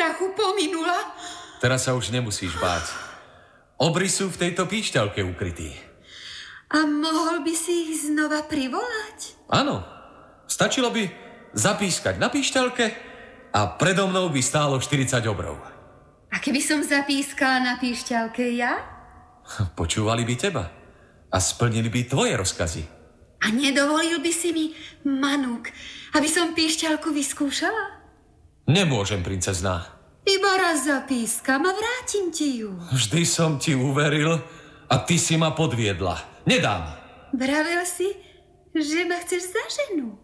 strachu pominula. Teraz sa už nemusíš báť. Obry sú v tejto píšťalke ukrytí. A mohol by si ich znova privolať? Áno. Stačilo by zapískať na píšťalke a predo mnou by stálo 40 obrov. A keby som zapískala na píšťalke ja? Počúvali by teba a splnili by tvoje rozkazy. A nedovolil by si mi, Manuk, aby som píšťalku vyskúšala? Nemôžem, princezná. Iba raz zapískam a vrátim ti ju. Vždy som ti uveril a ty si ma podviedla. Nedám. Vravel si, že ma chceš za ženu.